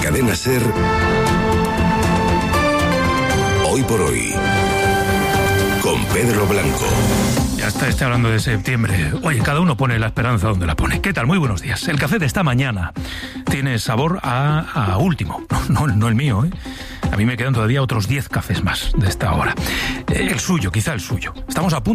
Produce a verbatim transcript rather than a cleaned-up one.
Cadena SER, Hoy por Hoy, con Pedro Blanco. Ya está, está hablando de septiembre. Oye, cada uno pone la esperanza donde la pone. ¿Qué tal? Muy buenos días. El café de esta mañana tiene sabor a, a último. No, no, no el mío, ¿eh? A mí me quedan todavía otros diez cafés más de esta hora. El suyo, quizá el suyo. Estamos a punto